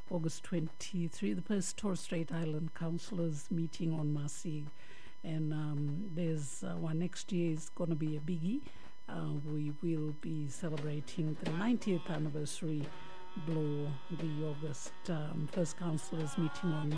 August 23, the first Torres Strait Island Councillors meeting on Masig. And there's one next year is going to be a biggie. We will be celebrating the 90th anniversary blow, the August first councillors meeting on